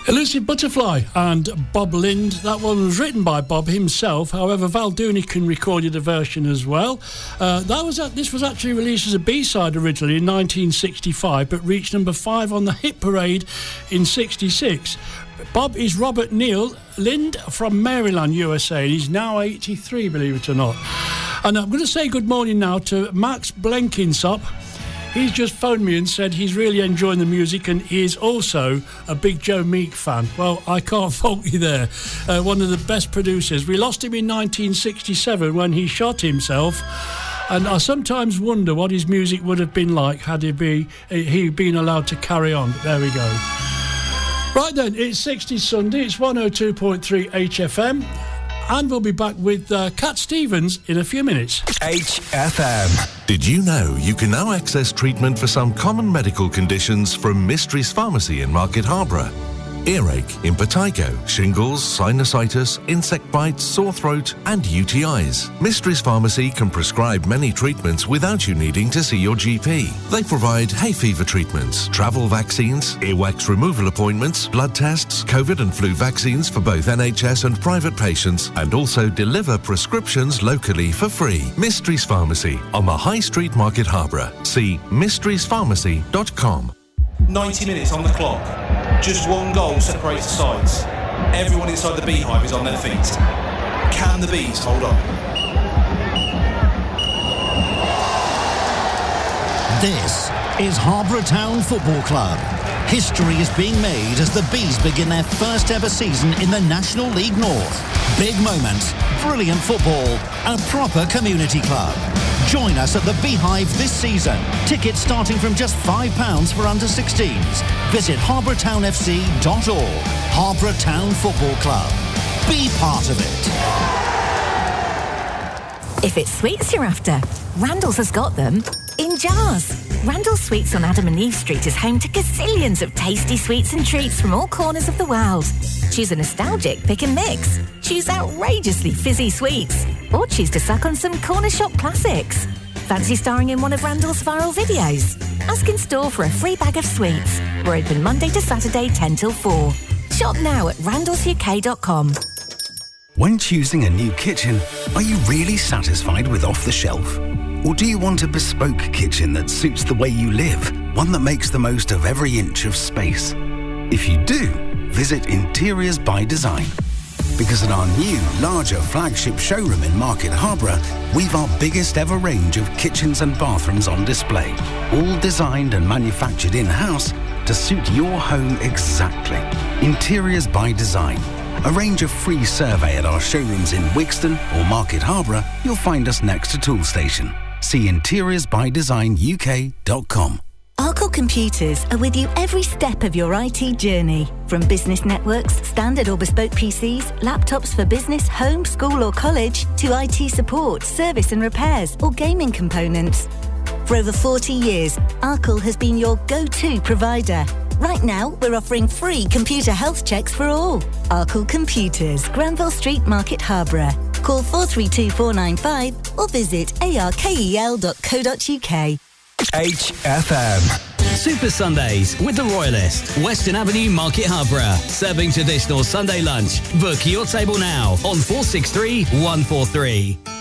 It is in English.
Elusive Butterfly and Bob Lind. That one was written by Bob himself. However, Val Doonican recorded a version as well. This was actually released as a B-side originally in 1965, but reached number 5 on the hit parade in 66. Bob is Robert Neal Lind from Maryland, USA. He's now 83, believe it or not. And I'm going to say good morning now to Max Blenkinsop. He's just phoned me and said he's really enjoying the music and he is also a big Joe Meek fan. Well, I can't fault you there. One of the best producers. We lost him in 1967 when he shot himself. And I sometimes wonder what his music would have been like had he been allowed to carry on. There we go. Right then, it's 60 Sunday. It's 102.3 HFM. And we'll be back with Cat Stevens in a few minutes. HFM. Did you know you can now access treatment for some common medical conditions from Mysteries Pharmacy in Market Harborough? Earache, impetigo, shingles, sinusitis, insect bites, sore throat and UTIs. Mysteries Pharmacy can prescribe many treatments without you needing to see your GP. They provide hay fever treatments, travel vaccines, earwax removal appointments, blood tests, COVID and flu vaccines for both NHS and private patients, and also deliver prescriptions locally for free. Mysteries Pharmacy on the High Street, Market Harborough. See mysteriespharmacy.com. 90 minutes on the clock. Just one goal separates the sides. Everyone inside the beehive is on their feet. Can the bees hold on? This is Harborough Town Football Club. History is being made as the Bees begin their first ever season in the National League North. Big moments, brilliant football, and a proper community club. Join us at the Beehive this season. Tickets starting from just £5 for under 16s. Visit harbourtownfc.org. Harborough Town Football Club. Be part of it. If it's sweets you're after, Randall's has got them in jars. Randall's Sweets on Adam and Eve Street is home to gazillions of tasty sweets and treats from all corners of the world. Choose a nostalgic pick and mix. Choose outrageously fizzy sweets. Or choose to suck on some corner shop classics. Fancy starring in one of Randall's viral videos? Ask in store for a free bag of sweets. We're open Monday to Saturday 10 till 4. Shop now at randallsuk.com. When choosing a new kitchen, are you really satisfied with off the shelf? Or do you want a bespoke kitchen that suits the way you live? One that makes the most of every inch of space? If you do, visit Interiors by Design. Because at our new, larger flagship showroom in Market Harborough, we've our biggest ever range of kitchens and bathrooms on display, all designed and manufactured in-house to suit your home exactly. Interiors by Design. A range of free survey at our showrooms in Wixton or Market Harborough. You'll find us next to Tool Station. See interiorsbydesignuk.com. Arkle Computers are with you every step of your IT journey. From business networks, standard or bespoke PCs, laptops for business, home, school or college, to IT support, service and repairs, or gaming components. For over 40 years, Arkle has been your go-to provider. Right now, we're offering free computer health checks for all. Arkle Computers, Granville Street, Market Harborough. Call 432 495 or visit arkel.co.uk. HFM. Super Sundays with the Royalist, Western Avenue, Market Harborough. Serving traditional Sunday lunch. Book your table now on 463 143.